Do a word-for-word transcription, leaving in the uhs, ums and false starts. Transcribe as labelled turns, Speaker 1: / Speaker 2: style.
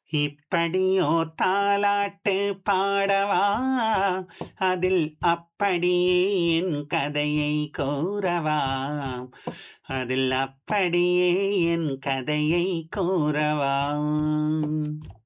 Speaker 1: இப்படியோர் தாலாட்டு பாடவா, அதில் அப்படியே என் கதையை கூறவா, அதில் அப்படியே என் கதையை கூறவா.